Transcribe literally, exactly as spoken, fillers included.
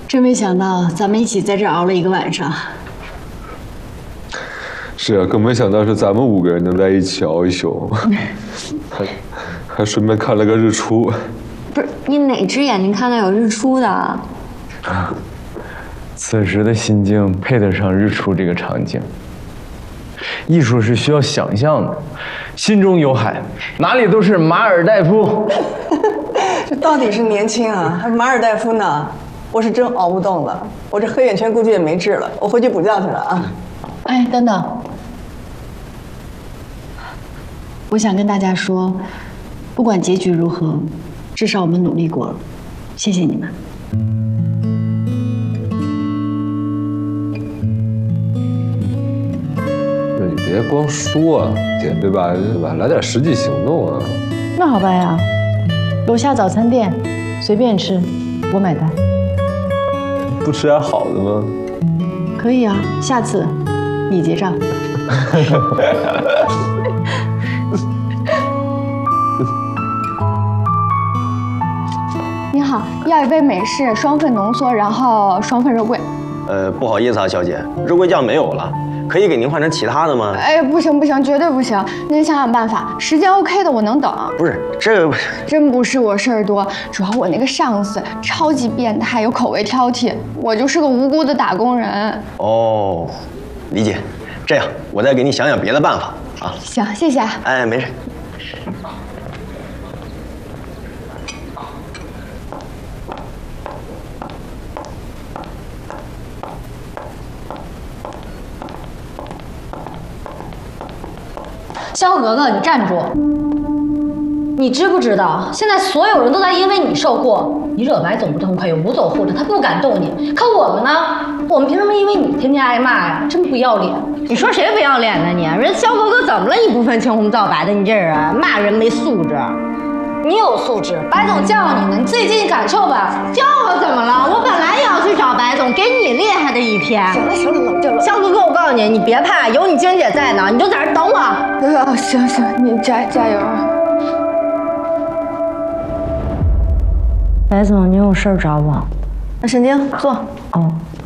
真没想到咱们一起在这儿熬了一个晚上。 是啊，更没想到是咱们五个人能在一起熬一宿，还还顺便看了个日出。 不是你哪只眼睛看到有日出的？啊， 此时的心境配得上日出这个场景。艺术是需要想象的，心中有海，哪里都是马尔代夫。 这到底是年轻啊，还是马尔代夫呢？我是真熬不动了，我这黑眼圈估计也没治了，我回去补觉去了啊。 哎，等等，我想跟大家说，不管结局如何，至少我们努力过了，谢谢你们。 你别光说啊，姐，对吧？对吧？来点实际行动啊！ 那好办呀，楼下早餐店，随便吃，我买单。 不吃点好的吗？ 可以啊，下次你结账。 你好，要一杯美式双份浓缩，然后双份肉桂。 呃，不好意思啊，小姐，肉桂酱没有了，可以给您换成其他的吗？ 哎，不行不行，绝对不行！您想想办法，时间 OK 的我能等。 不是，这真不是我事儿多，主要我那个上司超级变态，有口味挑剔，我就是个无辜的打工人。 哦，理解。这样，我再给你想想别的办法啊。 行，谢谢。 哎，没事。 萧格格，你站住！你知不知道，现在所有人都在因为你受祸。你惹白总不痛快，有吴总护着他不敢动你。可我们呢？我们凭什么因为你天天挨骂呀？真不要脸！ 你说谁不要脸呢你？人萧格格怎么了？你不分青红皂白的，你这人啊，骂人没素质。 你有素质，白总叫你呢，你自己进去感受吧。 叫我怎么了？我本来也要去找白总，给你厉害的一天。 行了行了，冷静了。 萧格格，我告诉你，你别怕，有你晶姐在呢，你就在这等我。 哦，行行，你加加油。 白总，你有事找我？ 那沈晶坐。 哦。